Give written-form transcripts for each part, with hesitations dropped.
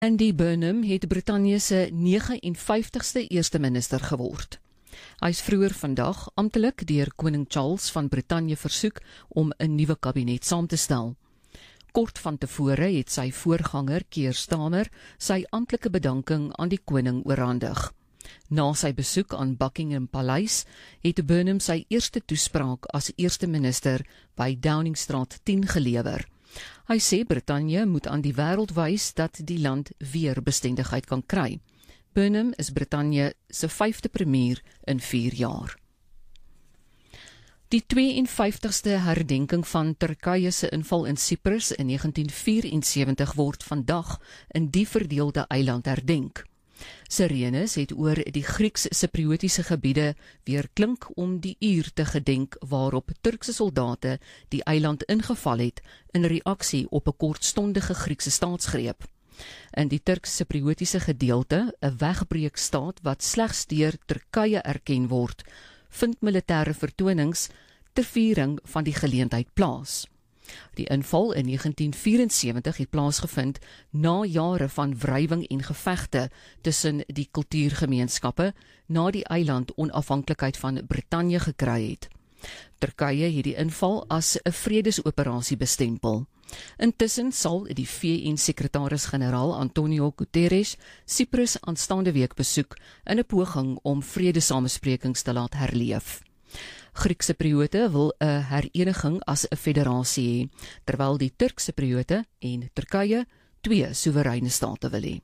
Andy Burnham het Brittanje se 59ste eerste minister geword. Hy is vroeër vandag amptelik deur koning Charles van Brittanje versoek om 'n nuwe kabinet saam te stel. Kort van tevore het sy voorganger, Keir Starmer, sy amptelike bedanking aan die koning oorhandig. Na sy besoek aan Buckingham Paleis het Burnham sy eerste toespraak as eerste minister by Downingstraat 10 gelewer. Hy sê Brittanje moet aan die wêreld wys dat die land weer bestendigheid kan kry. Burnham is Brittanje se 5de premier in 4 jaar. Die 52ste herdenking van Turkye se inval in Cyprus in 1974 word vandag in die verdeelde eiland herdenk. Sirenes het oor die Grieks-Sipriotiese gebiede weer klink om die uur te gedenk waarop Turkse soldate die eiland ingeval het in reaksie op 'n kortstondige Griekse staatsgreep. In die Turks-Sipriotiese gedeelte, 'n wegbreekstaat wat slegs deur Turkye erken word, vind militêre vertonings ter viering van die geleentheid plaas. Die inval in 1974 het plaasgevind na jare van wrywing en gevegte tussen die kultuurgemeenskappe na die eiland onafhanklikheid van Brittanje gekry het. Turkye het die inval as 'n vredesoperasie bestempel. Intussen sal die VN-sekretaris-generaal Antonio Guterres Cyprus aanstaande week besoek in 'n poging om vredesamesprekings te laat herleef. Griekse-Sipriote wil 'n hereniging as 'n federasie hê, terwyl die Turks-Sipriote en Turkye 2 soewereine state wil hê.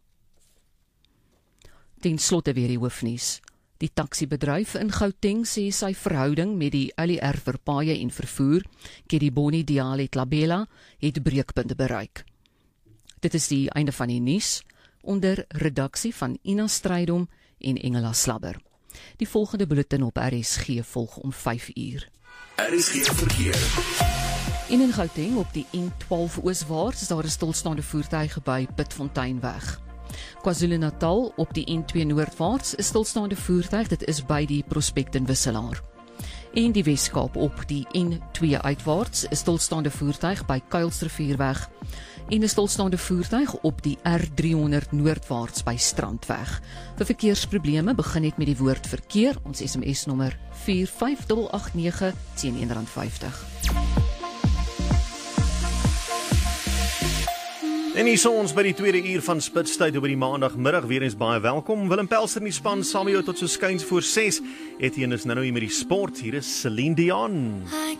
Ten slotte weer die hoofnuus. Die taksibedryf in Gauteng sê sy verhouding met die ALR vir paaie en vervoer, Kediboni Diale Tlabela, het breekpunte bereik. Dit is die einde van die nuus, onder redaksie van Ina Strydom en Engela Slabber. Die volgende bulletin op RSG volg om 5 uur. RSG verkeer. In Gauteng op die N12 ooswaarts is daar 'n stilstaande voertuig by Pitfonteinweg. KwaZulu-Natal op die N2 noordwaarts is stilstaande voertuig, dit is by die Prospekten wisselaar. En die Weskaap op die N2 uitwaarts is stilstaande voertuig by Kuilsrivierweg en 'n stilstaande voertuig op die R300 noordwaarts by Strandweg. Vir verkeersprobleme begin net met die woord verkeer, ons SMS nommer 45889 teen R1.50. En hier is ons by die tweede uur van Spitstyd oor die maandagmiddag. Weer eens baie welkom. Willem Pelser in die span, saam met jou tot so skuins voor 6. Etienne is nou hier met die sport. Hier is Celine Dion.